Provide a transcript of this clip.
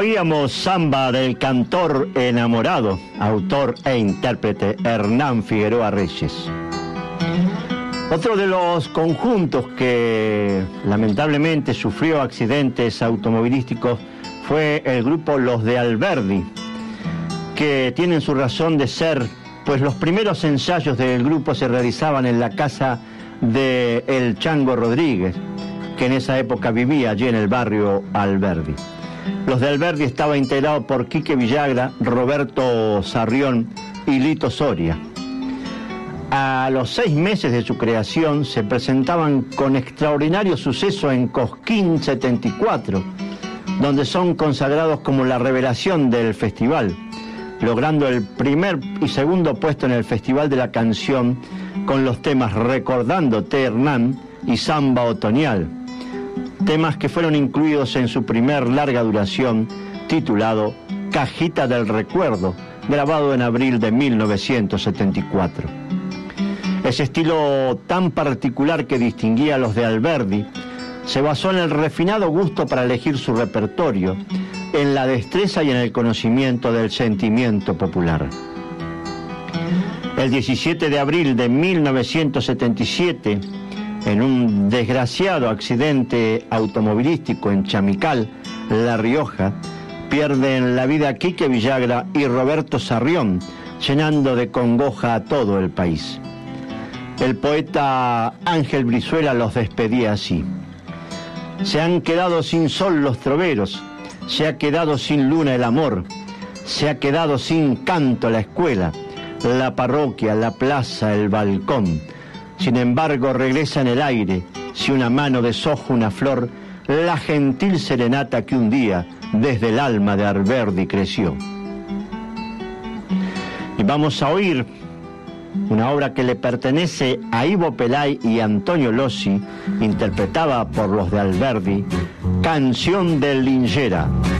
Oíamos Samba del cantor enamorado, autor e intérprete Hernán Figueroa Reyes. Otro de los conjuntos que lamentablemente sufrió accidentes automovilísticos fue el grupo Los de Alberdi, que tienen su razón de ser, pues los primeros ensayos del grupo se realizaban en la casa de El Chango Rodríguez, que en esa época vivía allí en el barrio Alberdi. Los de Alberdi estaba integrado por Quique Villagra, Roberto Sarrión y Lito Soria. A los 6 meses de su creación se presentaban con extraordinario suceso en Cosquín 74, donde son consagrados como la revelación del festival, logrando el primer y segundo puesto en el Festival de la Canción con los temas Recordándote Hernán y Samba Otoñal, temas que fueron incluidos en su primer larga duración titulado Cajita del Recuerdo, grabado en abril de 1974. Ese estilo tan particular que distinguía a los de Alberdi se basó en el refinado gusto para elegir su repertorio, en la destreza y en el conocimiento del sentimiento popular. El 17 de abril de 1977, en un desgraciado accidente automovilístico en Chamical, La Rioja, pierden la vida Quique Villagra y Roberto Sarrión, llenando de congoja a todo el país. El poeta Ángel Brizuela los despedía así: se han quedado sin sol los troveros, se ha quedado sin luna el amor, se ha quedado sin canto la escuela, la parroquia, la plaza, el balcón. Sin embargo, regresa en el aire, si una mano deshoja una flor, la gentil serenata que un día desde el alma de Alberdi creció. Y vamos a oír una obra que le pertenece a Ivo Pelay y Antonio Lossi, interpretada por los de Alberdi, Canción del Lingera.